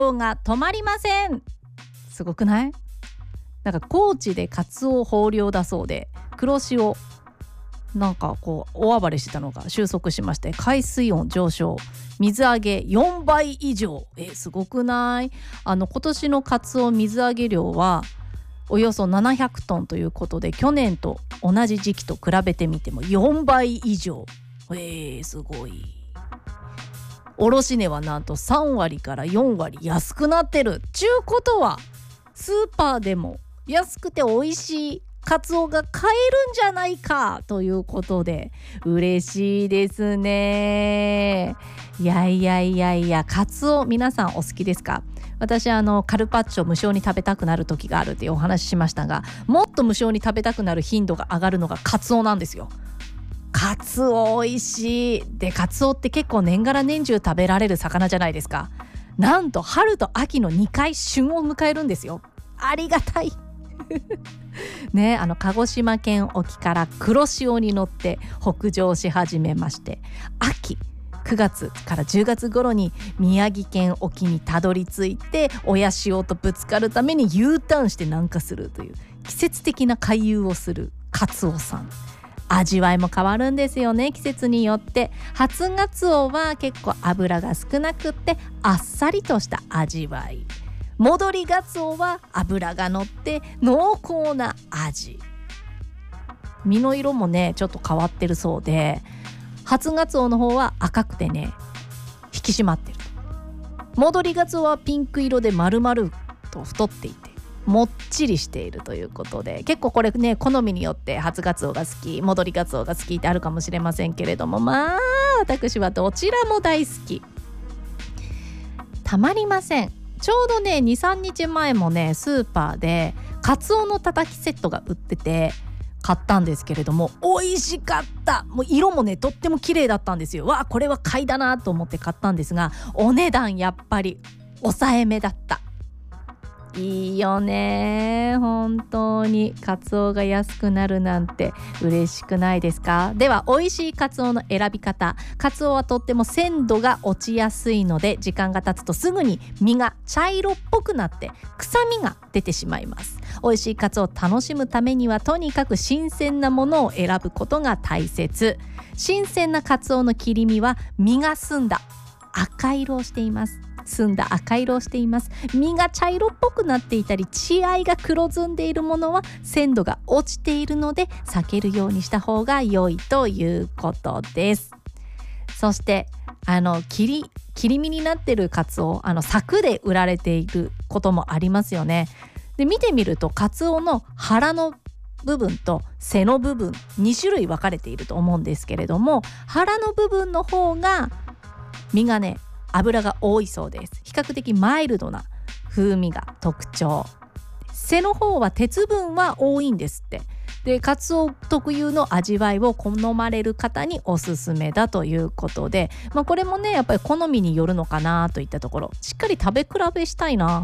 が止まりません。すごくない？なんか高知でカツオ豊漁だそうで、黒潮なんかこう大暴れしてたのが収束しまして、海水温上昇、水揚げ4倍以上。すごくない？今年のカツオ水揚げ量はおよそ700トンということで、去年と同じ時期と比べてみても4倍以上。すごい。卸値はなんと3割から4割安くなってる。ちゅうことはスーパーでも安くて美味しいカツオが買えるんじゃないかということで、嬉しいですね。いやカツオ皆さんお好きですか？私カルパッチョ無性に食べたくなる時があるっていうお話しましたが、もっと無性に食べたくなる頻度が上がるのがカツオなんですよ。カツオ美味しい。でカツオって結構年がら年中食べられる魚じゃないですか。なんと春と秋の2回旬を迎えるんですよ。ありがたいね、鹿児島県沖から黒潮に乗って北上し始めまして、秋9月から10月頃に宮城県沖にたどり着いて、親潮とぶつかるために U ターンして南下するという季節的な回遊をするカツオさん。味わいも変わるんですよね、季節によって。初ガツオは結構脂が少なくってあっさりとした味わい。戻りガツオは脂が乗って濃厚な味。身の色もねちょっと変わってるそうで、初ガツオの方は赤くてね引き締まってる。戻りガツオはピンク色で丸々と太っていてもっちりしているということで、結構これね好みによって初ガツオが好き、戻りガツオが好きってあるかもしれませんけれども、まあ私はどちらも大好き。たまりません。ちょうどね 2,3 日前もねスーパーでカツオのたたきセットが売ってて買ったんですけれども、美味しかった。もう色もねとっても綺麗だったんですよ。これは買いだなと思って買ったんですが、お値段やっぱり抑えめだった。いいよね、本当にカツオが安くなるなんて嬉しくないですか？では美味しいカツオの選び方。カツオはとっても鮮度が落ちやすいので、時間が経つとすぐに身が茶色っぽくなって臭みが出てしまいます。美味しいカツオを楽しむためにはとにかく新鮮なものを選ぶことが大切。新鮮なカツオの切り身は身が澄んだ赤色をしています。澄んだ赤色をしています。身が茶色っぽくなっていたり血合いが黒ずんでいるものは鮮度が落ちているので避けるようにした方が良いということです。そして切り身になっているカツオ、柵で売られていることもありますよね。で見てみるとカツオの腹の部分と背の部分2種類分かれていると思うんですけれども、腹の部分の方が身がね脂が多いそうです。比較的マイルドな風味が特徴。背の方は鉄分は多いんですって。でカツオ特有の味わいを好まれる方におすすめだということで、これもねやっぱり好みによるのかなといったところ、しっかり食べ比べしたいな。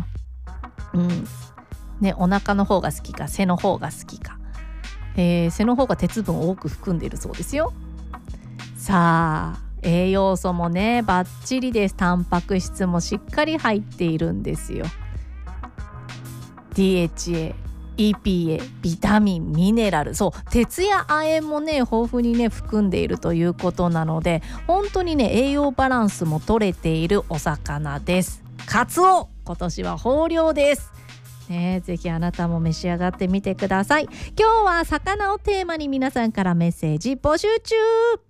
お腹の方が好きか背の方が好きか、背の方が鉄分を多く含んでいるそうですよ。さあ栄養素もねバッチリです。タンパク質もしっかり入っているんですよ。 DHA、EPA、ビタミン、ミネラル、そう鉄や亜鉛もね豊富にね含んでいるということなので、本当にね栄養バランスも取れているお魚です。カツオ今年は豊漁ですね。ぜひあなたも召し上がってみてください。今日は魚をテーマに皆さんからメッセージ募集中。